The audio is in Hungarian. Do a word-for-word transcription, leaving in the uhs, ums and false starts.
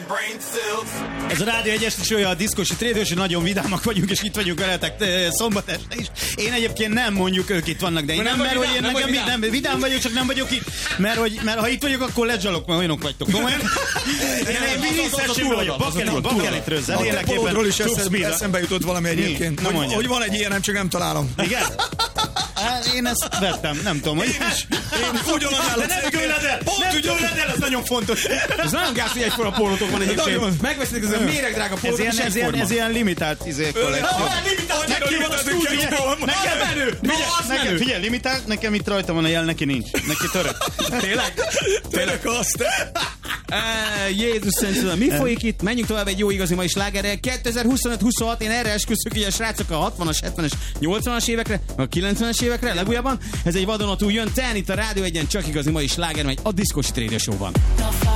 Ez a Rádió egyes show-ja, a Diszkosi Trédő, és nagyon vidámak vagyunk, és itt vagyunk veletek szombat este is. Én egyébként nem mondjuk, ők itt vannak, de én nem, nem mert hogy én nem, nekem vidám. nem vidám vagyok, csak nem vagyok itt, mert, hogy, mert ha itt vagyok, akkor ledzsalok, mert olyanok vagytok. Komolyan? Én vízszerűen vagyok, bakkelitről, zenélekében. Is eszembe jutott valami egyébként. Hogy, hogy van egy ilyen, nem csak nem találom. Igen? Én ezt vettem, nem tudom, hogy is. Én ugyanaz áll a nem tőled el, nem tőled el, ez nagyon fontos. Ez nagyon gáz, hogy egyforma pólótok van egyébként. Megveszik ez a méregdrága pólótok, ez, ez, ilyen, ez ilyen limitált izé kollektív. Nekem menő! Nekem, figyelj, limitált, nekem itt rajta van a jel, neki nincs. Neki török. Tényleg? Török azt. Jézus Szent, mi folyik itt? Menjünk tovább egy jó igazi mai slágerrel. kétezer-huszonöt huszonhat, én erre esküszök, hogy a srácok a hatvanas, hetvenes, nyolcvanas évekre, a kilencvenes évekre, legújabban. Ez egy vadonatúl jön, ten itt a Rádió egyen, csak igazi mai sláger megy a Diszkosi Trédő Show-ban.